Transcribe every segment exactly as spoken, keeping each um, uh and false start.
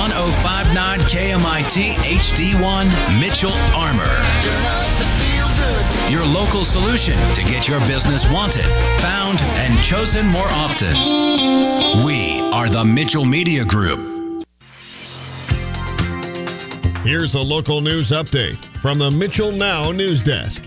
one oh five point nine K M I T H D one Mitchell Armor. Your local solution to get your business wanted, found, and chosen more often. We are the Mitchell Media Group. Here's a local news update from the Mitchell Now News Desk.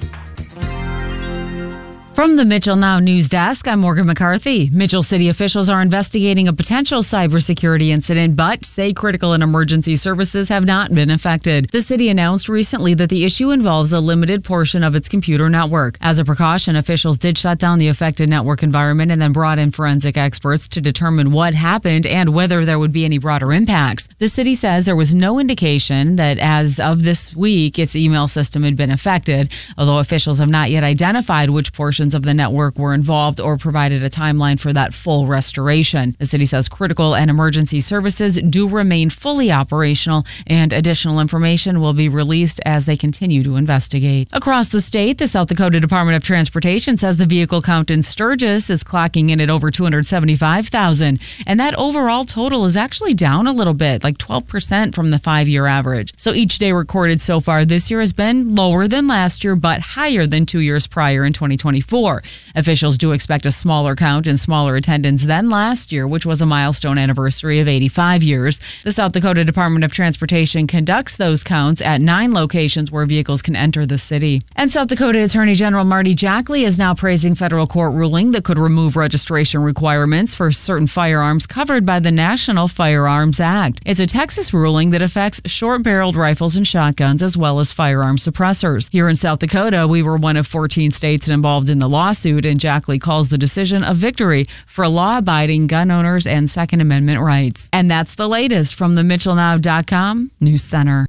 From the Mitchell Now News Desk, I'm Morgan McCarthy. Mitchell City officials are investigating a potential cybersecurity incident, but say critical and emergency services have not been affected. The city announced recently that the issue involves a limited portion of its computer network. As a precaution, officials did shut down the affected network environment and then brought in forensic experts to determine what happened and whether there would be any broader impacts. The city says there was no indication that as of this week, its email system had been affected, although officials have not yet identified which portions of the network were involved or provided a timeline for that full restoration. The city says critical and emergency services do remain fully operational, and additional information will be released as they continue to investigate. Across the state, the South Dakota Department of Transportation says the vehicle count in Sturgis is clocking in at over two hundred seventy-five thousand, and that overall total is actually down a little bit, like twelve percent from the five-year average. So each day recorded so far this year has been lower than last year, but higher than two years prior in twenty twenty-four. Officials do expect a smaller count and smaller attendance than last year, which was a milestone anniversary of eighty-five years. The South Dakota Department of Transportation conducts those counts at nine locations where vehicles can enter the city. And South Dakota Attorney General Marty Jackley is now praising federal court ruling that could remove registration requirements for certain firearms covered by the National Firearms Act. It's a Texas ruling that affects short-barreled rifles and shotguns as well as firearm suppressors. Here in South Dakota, we were one of fourteen states involved in the lawsuit, and Jackley calls the decision a victory for law-abiding gun owners and Second Amendment rights. And that's the latest from the Mitchell Now dot com News Center.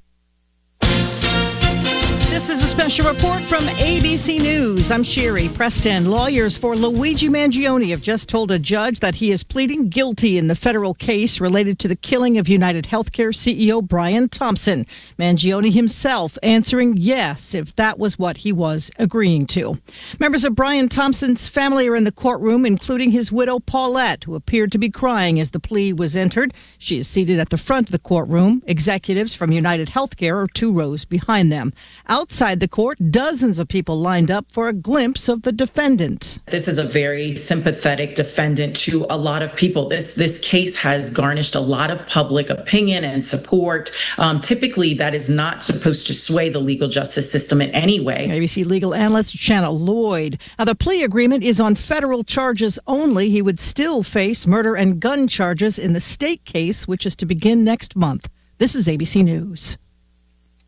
This is a special report from A B C News. I'm Sherry Preston. Lawyers for Luigi Mangione have just told a judge that he is pleading guilty in the federal case related to the killing of United Healthcare C E O Brian Thompson. Mangione himself answering yes if that was what he was agreeing to. Members of Brian Thompson's family are in the courtroom, including his widow Paulette, who appeared to be crying as the plea was entered. She is seated at the front of the courtroom. Executives from United Healthcare are two rows behind them. Outside the court, dozens of people lined up for a glimpse of the defendant. This is a very sympathetic defendant to a lot of people. This this case has garnished a lot of public opinion and support. Um, typically, that is not supposed to sway the legal justice system in any way. A B C legal analyst Shanna Lloyd. Now, the plea agreement is on federal charges only. He would still face murder and gun charges in the state case, which is to begin next month. This is A B C News.